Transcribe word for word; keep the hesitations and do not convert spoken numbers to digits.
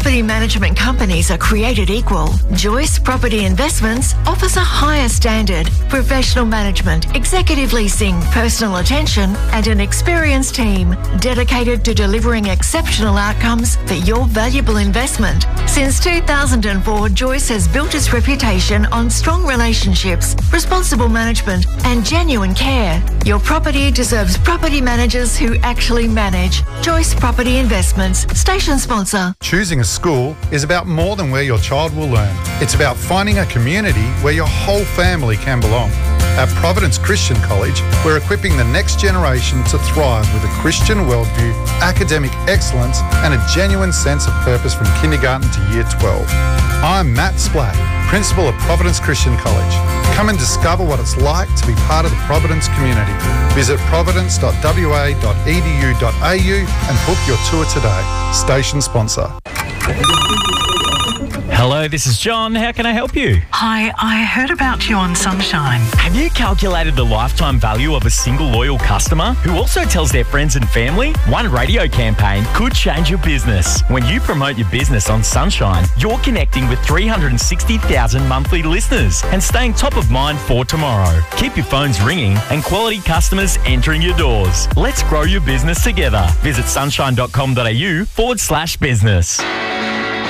property management companies are created equal, Joyce Property Investments offers a higher standard, professional management, executive leasing, personal attention, and an experienced team dedicated to delivering exceptional outcomes for your valuable investment. Since two thousand four, Joyce has built its reputation on strong relationships, responsible management, and genuine care. Your property deserves property managers who actually manage. Joyce Property Investments, station sponsor. Choosing a school is about more than where your child will learn. It's about finding a community where your whole family can belong. At Providence Christian College, we're equipping the next generation to thrive with a Christian worldview, academic excellence, and a genuine sense of purpose from kindergarten to year twelve. I'm Matt Splatt, Principal of Providence Christian College. Come and discover what it's like to be part of the Providence community. Visit providence dot w a dot e d u dot a u and book your tour today. Station sponsor. Hello, this is John. How can I help you? Hi, I heard about you on Sunshine. Have you calculated the lifetime value of a single loyal customer who also tells their friends and family? One radio campaign could change your business. When you promote your business on Sunshine, you're connecting with three hundred sixty thousand monthly listeners and staying top of mind for tomorrow. Keep your phones ringing and quality customers entering your doors. Let's grow your business together. Visit sunshine dot com dot a u forward slash business.